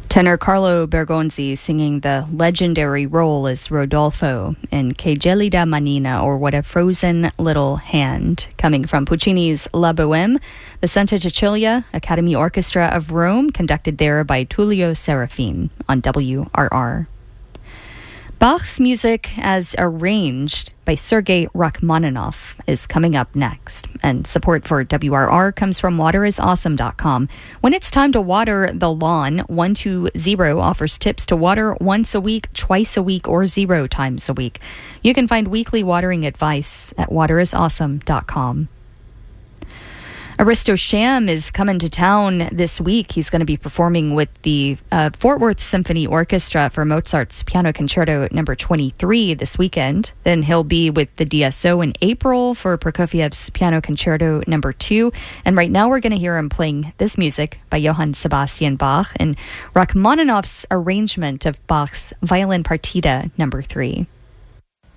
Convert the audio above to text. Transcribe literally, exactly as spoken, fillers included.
Tenor Carlo Bergonzi singing the legendary role as Rodolfo in Che gelida manina, or What a Frozen Little Hand, coming from Puccini's La Bohème, the Santa Cecilia Academy Orchestra of Rome, conducted there by Tullio Serafin on W R R. Bach's music as arranged by Sergei Rachmaninoff is coming up next. And support for W R R comes from water is awesome dot com. When it's time to water the lawn, one two zero offers tips to water once a week, twice a week, or zero times a week. You can find weekly watering advice at water is awesome dot com. Aristo Sham is coming to town this week. He's going to be performing with the uh, Fort Worth Symphony Orchestra for Mozart's Piano Concerto number twenty-three this weekend. Then he'll be with the D S O in April for Prokofiev's Piano Concerto number two. And right now we're going to hear him playing this music by Johann Sebastian Bach and Rachmaninoff's arrangement of Bach's Violin Partita number three.